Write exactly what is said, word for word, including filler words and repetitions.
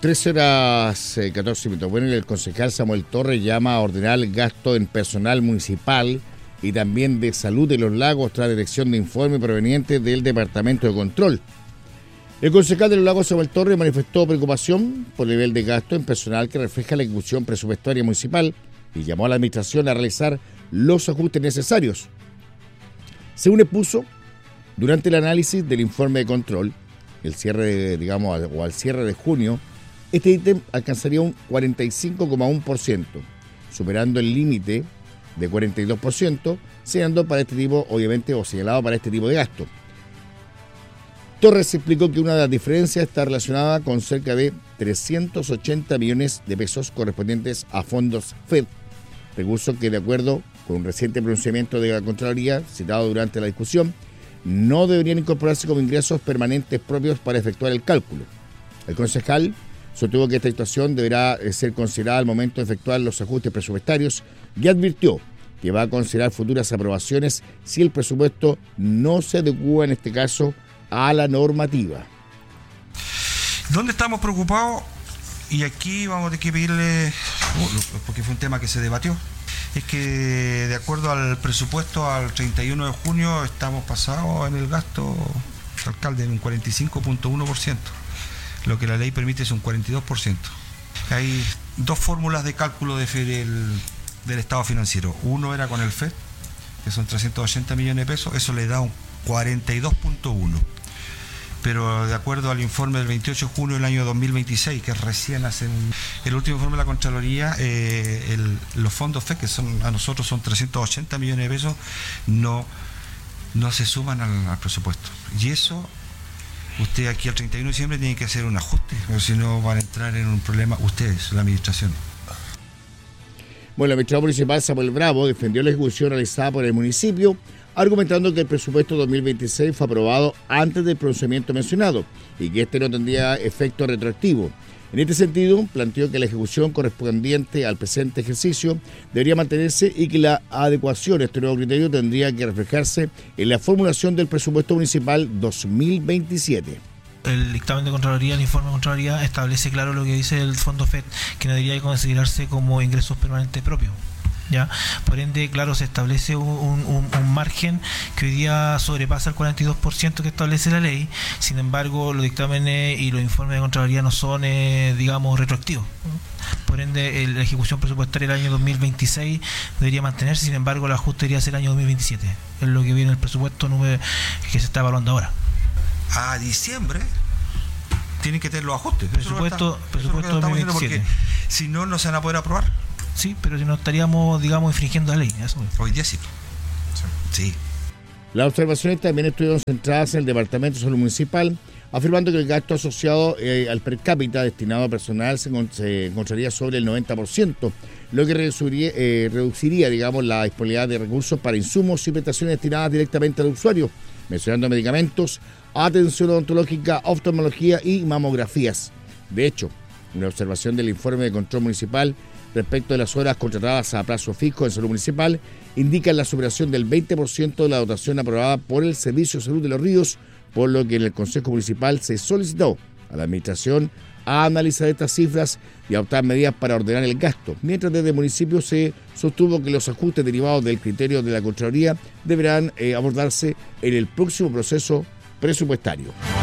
trece horas eh, catorce minutos. Bueno, el concejal Samuel Torres llama a ordenar el gasto en personal municipal y también de salud de los lagos tras detección de informe proveniente del Departamento de Control. El concejal de los Lagos, Samuel Torres, manifestó preocupación por el nivel de gasto en personal que refleja la ejecución presupuestaria municipal y llamó a la administración a realizar los ajustes necesarios. Según expuso, durante el análisis del informe de control, el cierre, de, digamos, o al cierre de junio, este ítem alcanzaría un cuarenta y cinco coma uno por ciento, superando el límite de cuarenta y dos por ciento, señalando para este tipo, obviamente, o señalado para este tipo de gasto. Torres explicó que una de las diferencias está relacionada con cerca de trescientos ochenta millones de pesos correspondientes a fondos F E D, recursos que, de acuerdo con un reciente pronunciamiento de la Contraloría citado durante la discusión, no deberían incorporarse como ingresos permanentes propios para efectuar el cálculo. El concejal sostuvo que esta situación deberá ser considerada al momento de efectuar los ajustes presupuestarios y advirtió que va a considerar futuras aprobaciones si el presupuesto no se adecúa, en este caso, a la normativa. ¿Dónde estamos preocupados? Y aquí vamos a tener que pedirle, porque fue un tema que se debatió, es que de acuerdo al presupuesto al treinta y uno de junio estamos pasados en el gasto, alcalde, en un cuarenta y cinco punto uno por ciento. Lo que la ley permite es un cuarenta y dos por ciento. Hay dos fórmulas de cálculo de fe del, del estado financiero. Uno era con el F E D, que son trescientos ochenta millones de pesos, eso le da un cuarenta y dos punto uno. Pero de acuerdo al informe del veintiocho de junio del año dos mil veintiséis, que recién hacen el último informe de la Contraloría, eh, el, los fondos F E D, que son a nosotros son trescientos ochenta millones de pesos, no, no se suman al, al presupuesto. Y eso, usted aquí al treinta y uno de diciembre tiene que hacer un ajuste, porque si no van a entrar en un problema ustedes, la administración. Bueno, el administrador municipal Samuel Bravo defendió la ejecución realizada por el municipio, argumentando que el presupuesto dos mil veintiséis fue aprobado antes del procedimiento mencionado y que este no tendría efecto retroactivo. En este sentido, planteó que la ejecución correspondiente al presente ejercicio debería mantenerse y que la adecuación a este nuevo criterio tendría que reflejarse en la formulación del presupuesto municipal dos mil veintisiete. El dictamen de Contraloría, el informe de Contraloría, establece claro lo que dice el fondo F E D, que no debería considerarse como ingresos permanentes propios. ¿Ya? Por ende, claro, se establece un, un, un margen que hoy día sobrepasa el cuarenta y dos por ciento que establece la ley. Sin embargo, los dictámenes y los informes de Contraloría no son, eh, digamos, retroactivos. Por ende, el, la ejecución presupuestaria del año dos mil veintiséis debería mantenerse. Sin embargo, el ajuste debería ser el año dos mil veintisiete. Es lo que viene el presupuesto número que se está evaluando ahora. A diciembre tienen que tener los ajustes. Presupuesto, está, presupuesto dos mil veintisiete. Porque si no, no se van a poder aprobar. Sí, pero si no estaríamos, digamos, infringiendo la ley. Eso es. Hoy día sí. Sí. Las observaciones también estuvieron centradas en el Departamento de Salud Municipal, afirmando que el gasto asociado eh, al per cápita destinado a personal se, se encontraría sobre el noventa por ciento, lo que reduciría, eh, reduciría digamos, la disponibilidad de recursos para insumos y prestaciones destinadas directamente al usuario, mencionando medicamentos, atención odontológica, oftalmología y mamografías. De hecho, una observación del informe de control municipal respecto de las horas contratadas a plazo fijo en salud municipal indica la superación del veinte por ciento de la dotación aprobada por el Servicio de Salud de los Ríos, por lo que en el Consejo Municipal se solicitó a la Administración a analizar estas cifras y adoptar medidas para ordenar el gasto, mientras desde el municipio se sostuvo que los ajustes derivados del criterio de la Contraloría deberán eh, abordarse en el próximo proceso presupuestario.